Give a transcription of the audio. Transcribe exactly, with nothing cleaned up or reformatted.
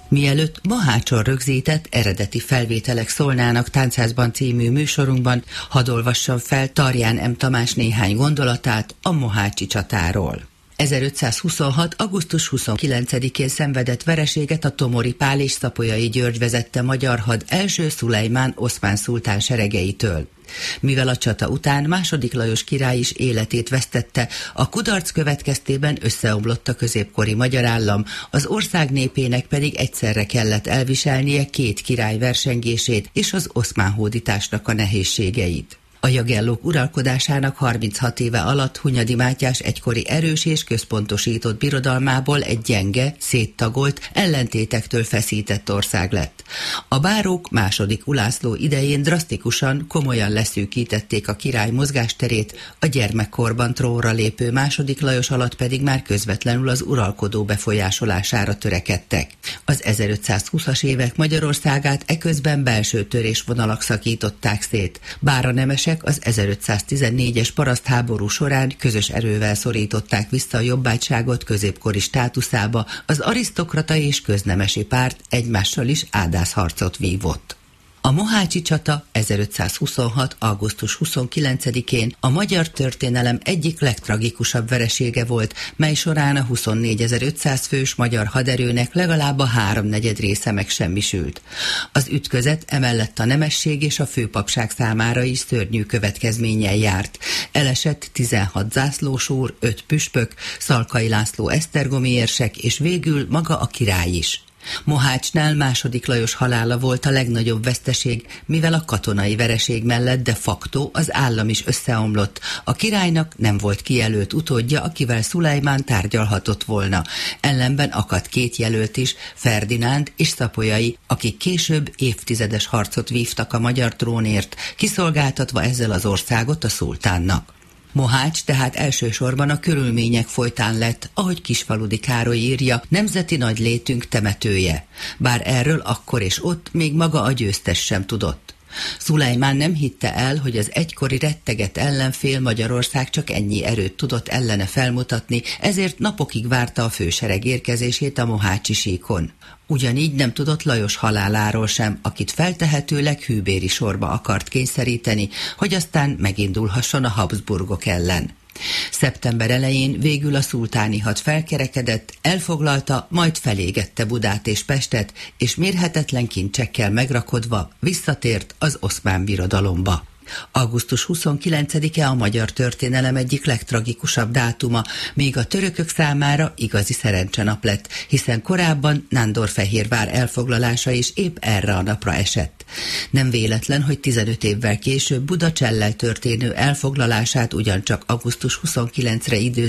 Mielőtt Mohácson rögzített eredeti felvételek szólnának Táncházban című műsorunkban, hadd olvassam fel Tarján M. Tamás néhány gondolatát a mohácsi csatáról. ezerötszázhuszonhat. augusztus huszonkilencedikén szenvedett vereséget a Tomori Pál és Szapolyai György vezette magyar had első Szulejmán oszmán szultán seregeitől. Mivel a csata után második Lajos király is életét vesztette, a kudarc következtében összeomlott a középkori magyar állam, az ország népének pedig egyszerre kellett elviselnie két király versengését és az oszmán hódításnak a nehézségeit. A jagellók uralkodásának harminchat éve alatt Hunyadi Mátyás egykori erős és központosított birodalmából egy gyenge, széttagolt, ellentétektől feszített ország lett. A bárók második Ulászló idején drasztikusan, komolyan leszűkítették a király mozgásterét, a gyermekkorban trónra lépő második Lajos alatt pedig már közvetlenül az uralkodó befolyásolására törekedtek. Az ezerötszázhúszas évek Magyarországát eközben belső törésvonalak szakították szét, bár a nemesek az ezerötszáztizennégyes parasztháború során közös erővel szorították vissza a jobbágyságot középkori státuszába, az arisztokrata és köznemesi párt egymással is ádászharcot vívott. A mohácsi csata ezerötszázhuszonhat. augusztus huszonkilencedikén a magyar történelem egyik legtragikusabb veresége volt, mely során a huszonnégyezer-ötszáz fős magyar haderőnek legalább a háromnegyed része megsemmisült. Az ütközet emellett a nemesség és a főpapság számára is szörnyű következménnyel járt. Elesett tizenhat zászlósúr, öt püspök, Szalkai László esztergomi érsek és végül maga a király is. Mohácsnál második Lajos halála volt a legnagyobb veszteség, mivel a katonai vereség mellett de facto az állam is összeomlott. A királynak nem volt kijelölt utódja, akivel Szulejmán tárgyalhatott volna. Ellenben akadt két jelölt is, Ferdinánd és Szapolyai, akik később évtizedes harcot vívtak a magyar trónért, kiszolgáltatva ezzel az országot a szultánnak. Mohács tehát elsősorban a körülmények folytán lett, ahogy Kisfaludy Károly írja, nemzeti nagylétünk temetője, bár erről akkor és ott még maga a győztes sem tudott. Szulejmán nem hitte el, hogy az egykori rettegett ellenfél Magyarország csak ennyi erőt tudott ellene felmutatni, ezért napokig várta a fősereg érkezését a mohácsi síkon. Ugyanígy nem tudott Lajos haláláról sem, akit feltehetőleg hűbéri sorba akart kényszeríteni, hogy aztán megindulhasson a Habsburgok ellen. Szeptember elején végül a szultáni had felkerekedett, elfoglalta, majd felégette Budát és Pestet, és mérhetetlen kincsekkel megrakodva visszatért az Oszmán Birodalomba. augusztus huszonkilencedike a magyar történelem egyik legtragikusabb dátuma, még a törökök számára igazi szerencsenap lett, hiszen korábban Nándorfehérvár elfoglalása is épp erre a napra esett. Nem véletlen, hogy tizenöt évvel később Buda Csellel történő elfoglalását ugyancsak augusztus huszonkilencedikére idő